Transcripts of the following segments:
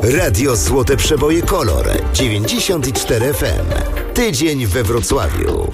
Radio Złote Przeboje Kolor 94 FM. Tydzień we Wrocławiu.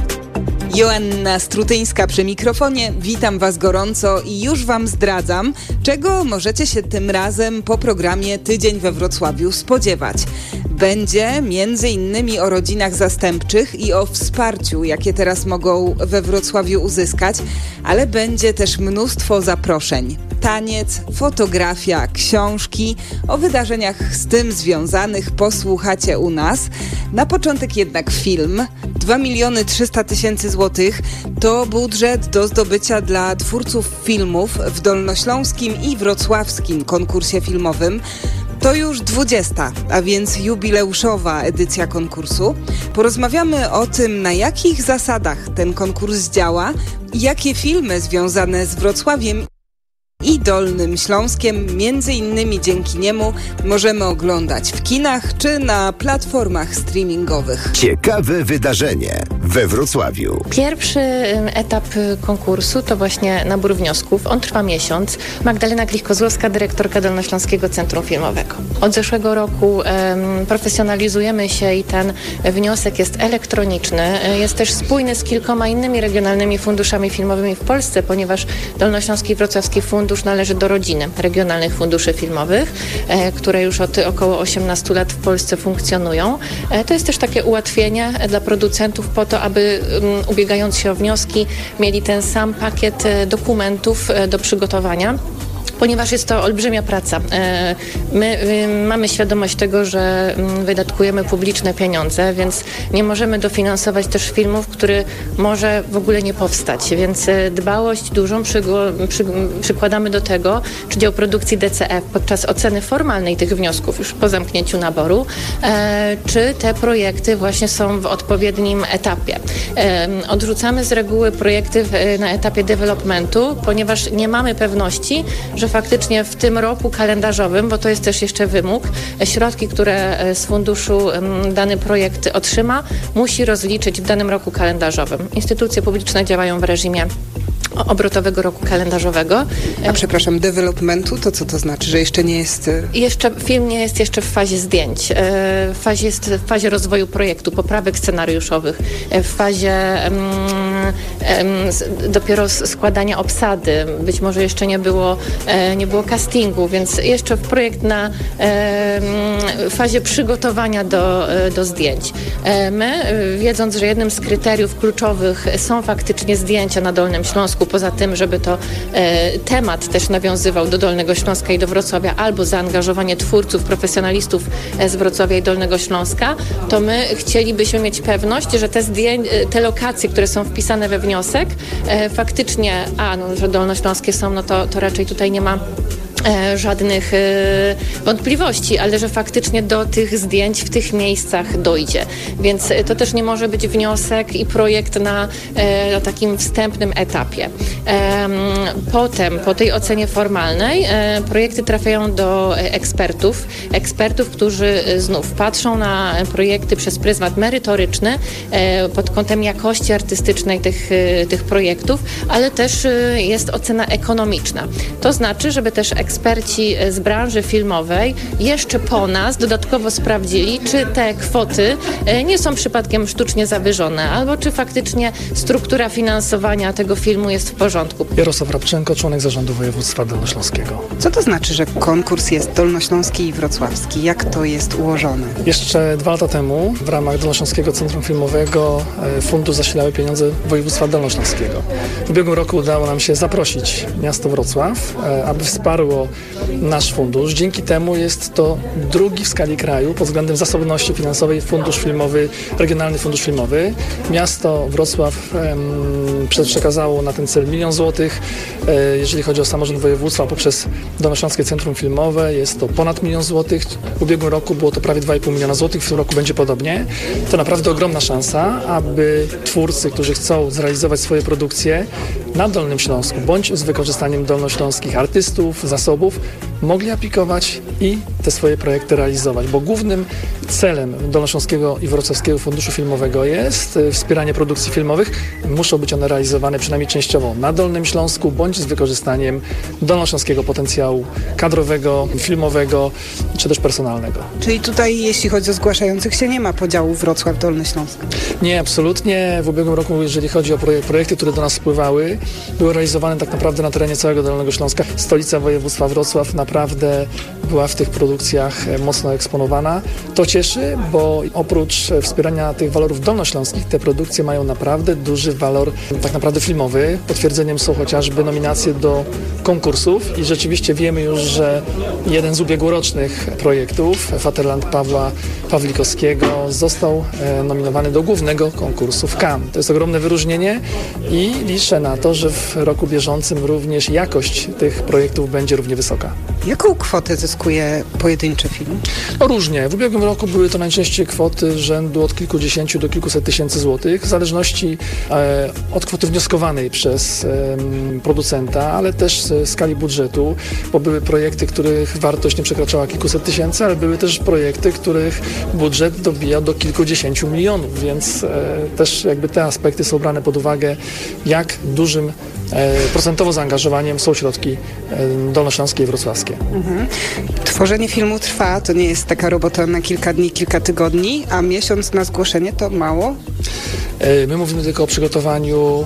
Joanna Strutyńska przy mikrofonie. Witam Was gorąco i już Wam zdradzam, czego możecie się tym razem po programie Tydzień we Wrocławiu spodziewać. Będzie między innymi o rodzinach zastępczych i o wsparciu, jakie teraz mogą we Wrocławiu uzyskać, ale będzie też mnóstwo zaproszeń. Taniec, fotografia, książki. O wydarzeniach z tym związanych posłuchacie u nas. Na początek jednak film. 2 300 000 złotych to budżet do zdobycia dla twórców filmów w dolnośląskim i wrocławskim konkursie filmowym. To już 20, a więc jubileuszowa edycja konkursu. Porozmawiamy o tym, na jakich zasadach ten konkurs działa i jakie filmy związane z Wrocławiem i Dolnym Śląskiem, między innymi dzięki niemu, możemy oglądać w kinach czy na platformach streamingowych. Ciekawe wydarzenie we Wrocławiu. Pierwszy etap konkursu to właśnie nabór wniosków. On trwa miesiąc. Magdalena Glich-Kozłowska, dyrektorka Dolnośląskiego Centrum Filmowego. Od zeszłego roku profesjonalizujemy się i ten wniosek jest elektroniczny. Jest też spójny z kilkoma innymi regionalnymi funduszami filmowymi w Polsce, ponieważ Dolnośląski i Wrocławski Fundusz należy do rodziny regionalnych funduszy filmowych, które już od około 18 lat w Polsce funkcjonują. To jest też takie ułatwienie dla producentów po to, aby ubiegając się o wnioski, mieli ten sam pakiet dokumentów do przygotowania, ponieważ jest to olbrzymia praca. My mamy świadomość tego, że wydatkujemy publiczne pieniądze, więc nie możemy dofinansować też filmów, który może w ogóle nie powstać, więc dbałość dużą przykładamy do tego, czy dział produkcji DCF podczas oceny formalnej tych wniosków już po zamknięciu naboru, czy te projekty właśnie są w odpowiednim etapie. Odrzucamy z reguły projekty na etapie developmentu, ponieważ nie mamy pewności, że faktycznie w tym roku kalendarzowym, bo to jest też jeszcze wymóg, środki, które z funduszu dany projekt otrzyma, musi rozliczyć w danym roku kalendarzowym. Instytucje publiczne działają w reżimie obrotowego roku kalendarzowego. A przepraszam, developmentu, to co to znaczy, że jeszcze nie jest... Film nie jest jeszcze w fazie zdjęć, jest w fazie rozwoju projektu, poprawek scenariuszowych, w fazie dopiero składania obsady, być może jeszcze nie było castingu, więc jeszcze projekt na fazie przygotowania do zdjęć. My, wiedząc, że jednym z kryteriów kluczowych są faktycznie zdjęcia na Dolnym Śląsku, poza tym, żeby to temat też nawiązywał do Dolnego Śląska i do Wrocławia, albo zaangażowanie twórców, profesjonalistów z Wrocławia i Dolnego Śląska, to my chcielibyśmy mieć pewność, że te lokacje, które są wpisane we wniosek, faktycznie, że dolnośląskie są, no to raczej tutaj nie ma żadnych wątpliwości, ale że faktycznie do tych zdjęć w tych miejscach dojdzie. Więc to też nie może być wniosek i projekt na takim wstępnym etapie. Potem, po tej ocenie formalnej, projekty trafiają do ekspertów, którzy znów patrzą na projekty przez pryzmat merytoryczny, pod kątem jakości artystycznej tych projektów, ale też jest ocena ekonomiczna. To znaczy, żeby też eksperci z branży filmowej jeszcze po nas dodatkowo sprawdzili, czy te kwoty nie są przypadkiem sztucznie zawyżone, albo czy faktycznie struktura finansowania tego filmu jest w porządku. Jarosław Rabczenko, członek zarządu województwa dolnośląskiego. Co to znaczy, że konkurs jest dolnośląski i wrocławski? Jak to jest ułożone? Jeszcze 2 lata temu w ramach Dolnośląskiego Centrum Filmowego fundusz zasilały pieniądze województwa dolnośląskiego. W ubiegłym roku udało nam się zaprosić miasto Wrocław, aby wsparło nasz fundusz. Dzięki temu jest to drugi w skali kraju pod względem zasobności finansowej fundusz filmowy, regionalny fundusz filmowy. Miasto Wrocław przekazało na ten cel 1 000 000 złotych. Jeżeli chodzi o samorząd województwa poprzez Dolnośląskie Centrum Filmowe jest to ponad 1 000 000 złotych. W ubiegłym roku było to prawie 2,5 miliona złotych, w tym roku będzie podobnie. To naprawdę ogromna szansa, aby twórcy, którzy chcą zrealizować swoje produkcje na Dolnym Śląsku, bądź z wykorzystaniem dolnośląskich artystów, zasobów, mogli aplikować i te swoje projekty realizować, bo głównym celem Dolnośląskiego i Wrocławskiego Funduszu Filmowego jest wspieranie produkcji filmowych. Muszą być one realizowane przynajmniej częściowo na Dolnym Śląsku, bądź z wykorzystaniem dolnośląskiego potencjału kadrowego, filmowego, czy też personalnego. Czyli tutaj, jeśli chodzi o zgłaszających się, nie ma podziału Wrocław-Dolny Śląsk? Nie, absolutnie. W ubiegłym roku, jeżeli chodzi o projekty, które do nas spływały, były realizowane tak naprawdę na terenie całego Dolnego Śląska. Stolica województwa Wrocław naprawdę była w tych produkcjach mocno eksponowana. To cieszy, bo oprócz wspierania tych walorów dolnośląskich, te produkcje mają naprawdę duży walor tak naprawdę filmowy. Potwierdzeniem są chociażby nominacje do konkursów i rzeczywiście wiemy już, że jeden z ubiegłorocznych projektów, Vaterland Pawła Pawlikowskiego, został nominowany do głównego konkursu w Cannes. To jest ogromne wyróżnienie i liczę na to, że w roku bieżącym również jakość tych projektów będzie równie wysoka. Jaką kwotę zyskuje pojedynczy film? No różnie. W ubiegłym roku były to najczęściej kwoty rzędu od kilkudziesięciu do kilkuset tysięcy złotych, w zależności od kwoty wnioskowanej przez producenta, ale też skali budżetu, bo były projekty, których wartość nie przekraczała kilkuset tysięcy, ale były też projekty, których budżet dobijał do kilkudziesięciu milionów, więc też jakby te aspekty są brane pod uwagę, jak dużym procentowo zaangażowaniem są środki dolnośląskie i wrocławskie. Tworzenie filmu trwa, to nie jest taka robota na kilka dni, kilka tygodni, a miesiąc na zgłoszenie to mało? My mówimy tylko o przygotowaniu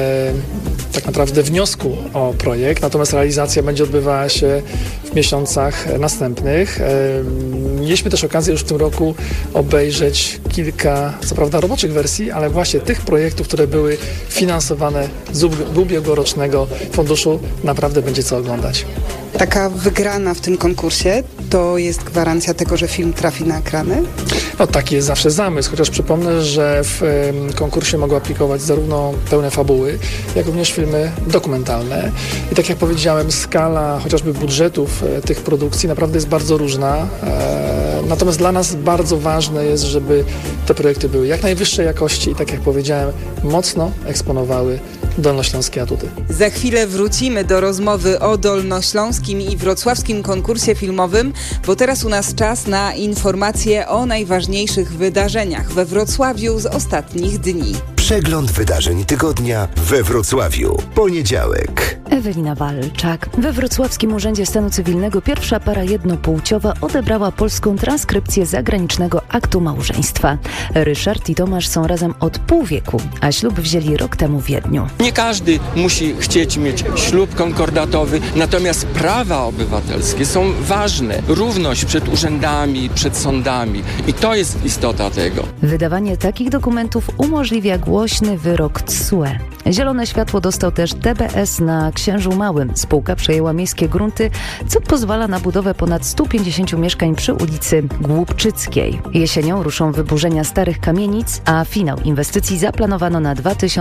tak naprawdę wniosku o projekt, natomiast realizacja będzie odbywała się w miesiącach następnych. Mieliśmy też okazję już w tym roku obejrzeć kilka, co prawda roboczych wersji, ale właśnie tych projektów, które były finansowane z ubiegłorocznego funduszu, naprawdę będzie co oglądać. Taka wygrana w tym konkursie to jest gwarancja tego, że film trafi na ekrany? No taki jest zawsze zamysł, chociaż przypomnę, że w konkursie mogą aplikować zarówno pełne fabuły, jak również filmy dokumentalne. I tak jak powiedziałem, skala chociażby budżetów tych produkcji naprawdę jest bardzo różna. Natomiast dla nas bardzo ważne jest, żeby te projekty były jak najwyższej jakości i tak jak powiedziałem, mocno eksponowały dolnośląskie atuty. Za chwilę wrócimy do rozmowy o dolnośląskim i wrocławskim konkursie filmowym, bo teraz u nas czas na informacje o najważniejszych wydarzeniach we Wrocławiu z ostatnich dni. Przegląd wydarzeń tygodnia we Wrocławiu. Poniedziałek. Ewelina Walczak. We Wrocławskim Urzędzie Stanu Cywilnego pierwsza para jednopłciowa odebrała polską transkrypcję zagranicznego aktu małżeństwa. Ryszard i Tomasz są razem od pół wieku, a ślub wzięli rok temu w Wiedniu. Nie każdy musi chcieć mieć ślub konkordatowy, natomiast prawa obywatelskie są ważne. Równość przed urzędami, przed sądami i to jest istota tego. Wydawanie takich dokumentów umożliwia głośny wyrok TSUE. Zielone światło dostał też TBS na Księżu Małym. Spółka przejęła miejskie grunty, co pozwala na budowę ponad 150 mieszkań przy ulicy Głubczyckiej. Jesienią ruszą wyburzenia starych kamienic, a finał inwestycji zaplanowano na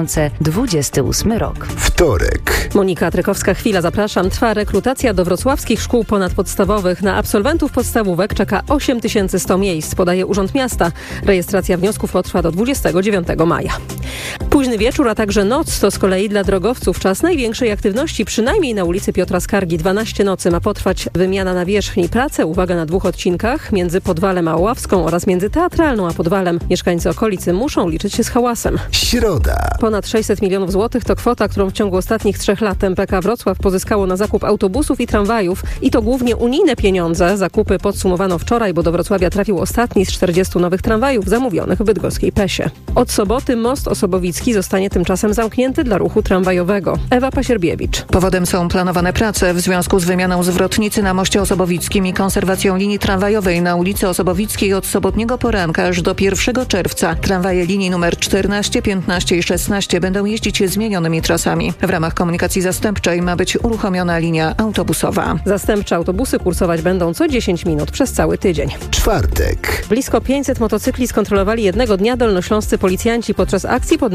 2028 rok. Wtorek. Monika Trykowska-Chwila, zapraszam. Trwa rekrutacja do wrocławskich szkół ponadpodstawowych. Na absolwentów podstawówek czeka 8100 miejsc, podaje Urząd Miasta. Rejestracja wniosków potrwa do 29 maja. Późny wieczór, a także noc to z kolei dla drogowców czas największej aktywności, przynajmniej na ulicy Piotra Skargi. 12 nocy ma potrwać wymiana nawierzchni. Prace, uwaga, na 2 odcinkach między Podwalem a Oławską oraz między Teatralną a Podwalem. Mieszkańcy okolicy muszą liczyć się z hałasem. Środa. Ponad 600 milionów złotych to kwota, którą w ciągu ostatnich 3 lat MPK Wrocław pozyskało na zakup autobusów i tramwajów. I to głównie unijne pieniądze. Zakupy podsumowano wczoraj, bo do Wrocławia trafił ostatni z 40 nowych tramwajów zamówionych w bydgoskiej Pesie. Od soboty most Osobowicki zostanie tymczasem zamknięty dla ruchu tramwajowego. Ewa Pasierbiewicz. Powodem są planowane prace w związku z wymianą zwrotnicy na moście Osobowickim i konserwacją linii tramwajowej na ulicy Osobowickiej od sobotniego poranka aż do 1 czerwca. Tramwaje linii numer 14, 15 i 16 będą jeździć zmienionymi trasami. W ramach komunikacji zastępczej ma być uruchomiona linia autobusowa. Zastępcze autobusy kursować będą co 10 minut przez cały tydzień. Czwartek. Blisko 500 motocykli skontrolowali jednego dnia dolnośląscy policjanci podczas akcji pod nazwą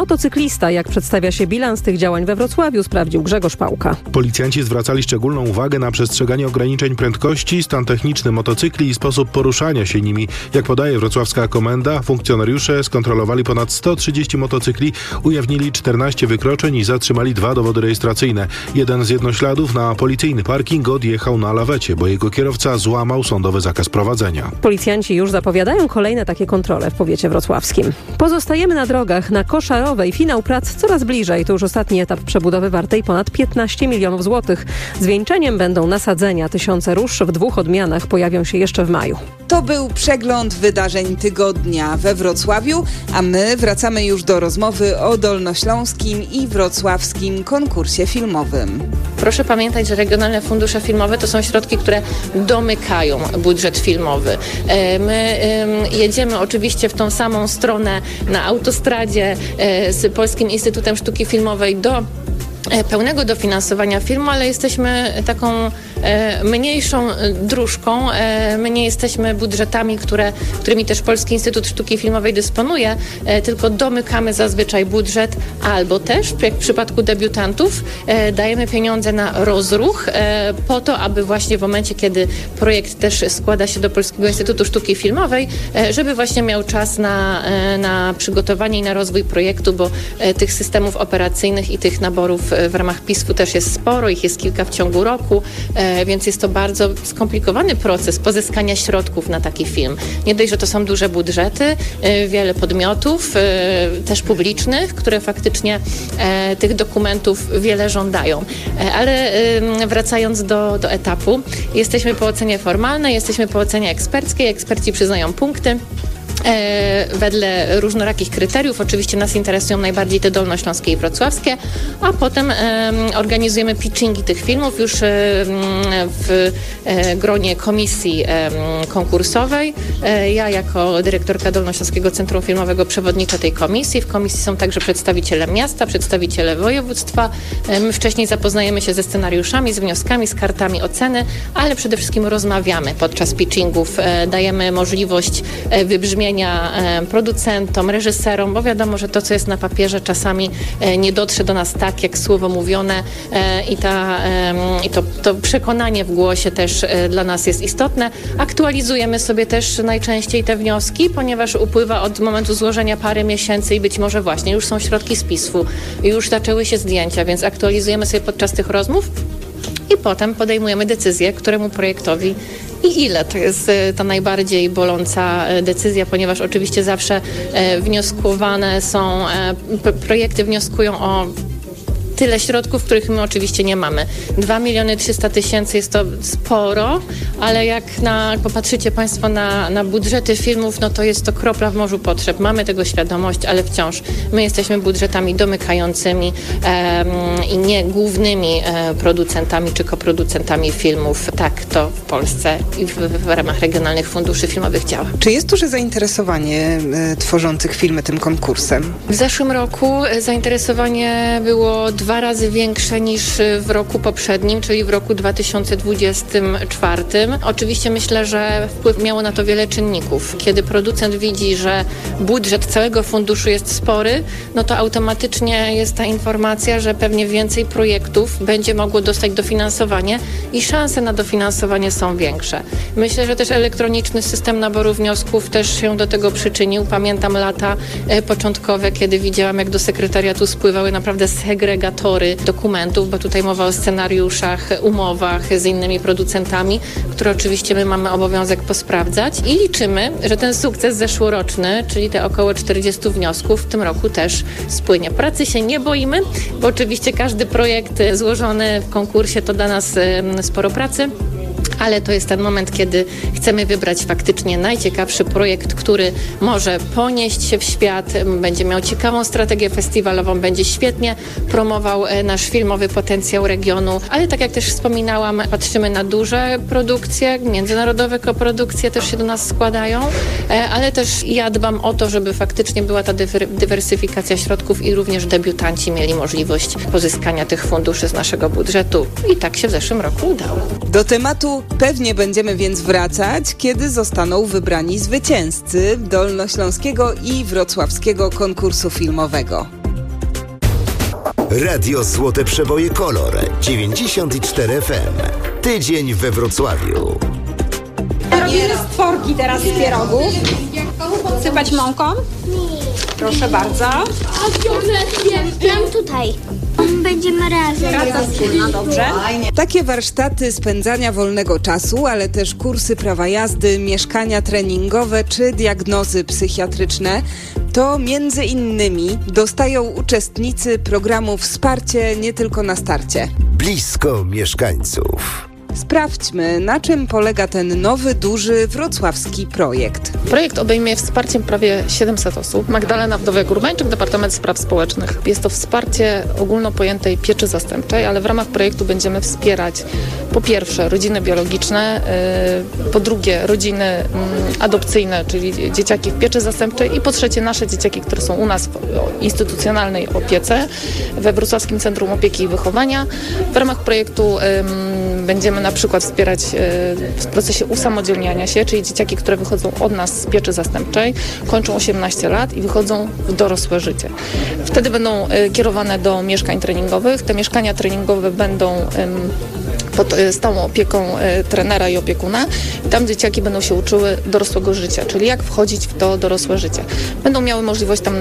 motocyklista. Jak przedstawia się bilans tych działań we Wrocławiu, sprawdził Grzegorz Pałka. Policjanci zwracali szczególną uwagę na przestrzeganie ograniczeń prędkości, stan techniczny motocykli i sposób poruszania się nimi. Jak podaje wrocławska komenda, funkcjonariusze skontrolowali ponad 130 motocykli, ujawnili 14 wykroczeń i zatrzymali 2 dowody rejestracyjne. Jeden z jednośladów na policyjny parking odjechał na lawecie, bo jego kierowca złamał sądowy zakaz prowadzenia. Policjanci już zapowiadają kolejne takie kontrole w powiecie wrocławskim. Pozostajemy na drogach. Na Koszarowej finał prac coraz bliżej. To już ostatni etap przebudowy wartej ponad 15 milionów złotych. Zwieńczeniem będą nasadzenia. 1000 róż w 2 odmianach pojawią się jeszcze w maju. To był przegląd wydarzeń tygodnia we Wrocławiu, a my wracamy już do rozmowy o dolnośląskim i wrocławskim konkursie filmowym. Proszę pamiętać, że regionalne fundusze filmowe to są środki, które domykają budżet filmowy. My jedziemy oczywiście w tą samą stronę na autostradzie z Polskim Instytutem Sztuki Filmowej do pełnego dofinansowania filmu, ale jesteśmy taką mniejszą dróżką. My nie jesteśmy budżetami, którymi też Polski Instytut Sztuki Filmowej dysponuje, tylko domykamy zazwyczaj budżet, albo też, jak w przypadku debiutantów, dajemy pieniądze na rozruch po to, aby właśnie w momencie, kiedy projekt też składa się do Polskiego Instytutu Sztuki Filmowej, żeby właśnie miał czas na przygotowanie i na rozwój projektu, bo tych systemów operacyjnych i tych naborów w ramach PISF-u też jest sporo, ich jest kilka w ciągu roku, więc jest to bardzo skomplikowany proces pozyskania środków na taki film. Nie dość, że to są duże budżety, wiele podmiotów, też publicznych, które faktycznie tych dokumentów wiele żądają. Ale wracając do etapu, jesteśmy po ocenie formalnej, jesteśmy po ocenie eksperckiej, eksperci przyznają punkty. Wedle różnorakich kryteriów. Oczywiście nas interesują najbardziej te dolnośląskie i wrocławskie, a potem organizujemy pitchingi tych filmów już w gronie komisji konkursowej. Ja jako dyrektorka Dolnośląskiego Centrum Filmowego przewodniczę tej komisji. W komisji są także przedstawiciele miasta, przedstawiciele województwa. My wcześniej zapoznajemy się ze scenariuszami, z wnioskami, z kartami oceny, ale przede wszystkim rozmawiamy podczas pitchingów. Dajemy możliwość wybrzmienia producentom, reżyserom, bo wiadomo, że to, co jest na papierze, czasami nie dotrze do nas tak, jak słowo mówione i to przekonanie w głosie też dla nas jest istotne. Aktualizujemy sobie też najczęściej te wnioski, ponieważ upływa od momentu złożenia parę miesięcy i być może właśnie już są środki z PISF-u, już zaczęły się zdjęcia, więc aktualizujemy sobie podczas tych rozmów i potem podejmujemy decyzję, któremu projektowi i ile. To jest ta najbardziej boląca decyzja, ponieważ oczywiście zawsze wnioskowane są, projekty wnioskują o tyle środków, których my oczywiście nie mamy. 2 300 000 jest to sporo, ale jak popatrzycie Państwo na budżety filmów, no to jest to kropla w morzu potrzeb. Mamy tego świadomość, ale wciąż my jesteśmy budżetami domykającymi i nie głównymi producentami czy koproducentami filmów. Tak to w Polsce i w ramach regionalnych funduszy filmowych działa. Czy jest duże zainteresowanie tworzących filmy tym konkursem? W zeszłym roku zainteresowanie było 2 razy większe niż w roku poprzednim, czyli w roku 2024. Oczywiście myślę, że wpływ miało na to wiele czynników. Kiedy producent widzi, że budżet całego funduszu jest spory, no to automatycznie jest ta informacja, że pewnie więcej projektów będzie mogło dostać dofinansowanie i szanse na dofinansowanie są większe. Myślę, że też elektroniczny system naboru wniosków też się do tego przyczynił. Pamiętam lata początkowe, kiedy widziałam, jak do sekretariatu spływały naprawdę segregatory dokumentów, bo tutaj mowa o scenariuszach, umowach z innymi producentami, które oczywiście my mamy obowiązek posprawdzać i liczymy, że ten sukces zeszłoroczny, czyli te około 40 wniosków w tym roku też spłynie. Pracy się nie boimy, bo oczywiście każdy projekt złożony w konkursie to dla nas sporo pracy. Ale to jest ten moment, kiedy chcemy wybrać faktycznie najciekawszy projekt, który może ponieść się w świat, będzie miał ciekawą strategię festiwalową, będzie świetnie promował nasz filmowy potencjał regionu. Ale tak jak też wspominałam, patrzymy na duże produkcje, międzynarodowe koprodukcje też się do nas składają, ale też ja dbam o to, żeby faktycznie była ta dywersyfikacja środków i również debiutanci mieli możliwość pozyskania tych funduszy z naszego budżetu. I tak się w zeszłym roku udało. Do tematu pewnie będziemy więc wracać, kiedy zostaną wybrani zwycięzcy Dolnośląskiego i Wrocławskiego konkursu filmowego. Radio Złote Przeboje Kolor 94 FM. Tydzień we Wrocławiu. Robimy stworki teraz z pierogów. Sypać mąką? Proszę bardzo. Tam tutaj. Będziemy razem. Praca wspólna, dobrze. Takie warsztaty spędzania wolnego czasu, ale też kursy prawa jazdy, mieszkania treningowe czy diagnozy psychiatryczne to między innymi dostają uczestnicy programu Wsparcie nie tylko na starcie. Blisko mieszkańców. Sprawdźmy, na czym polega ten nowy, duży wrocławski projekt. Projekt obejmie wsparciem prawie 700 osób. Magdalena Wdowiak-Urbańczyk, Departament Spraw Społecznych. Jest to wsparcie ogólnopojętej pieczy zastępczej, ale w ramach projektu będziemy wspierać po pierwsze rodziny biologiczne, po drugie rodziny adopcyjne, czyli dzieciaki w pieczy zastępczej i po trzecie nasze dzieciaki, które są u nas w instytucjonalnej opiece we Wrocławskim Centrum Opieki i Wychowania. W ramach projektu będziemy na przykład wspierać w procesie usamodzielniania się, czyli dzieciaki, które wychodzą od nas z pieczy zastępczej, kończą 18 lat i wychodzą w dorosłe życie. Wtedy będą kierowane do mieszkań treningowych. Te mieszkania treningowe będą pod stałą opieką trenera i opiekuna i tam dzieciaki będą się uczyły dorosłego życia, czyli jak wchodzić w to dorosłe życie. Będą miały możliwość tam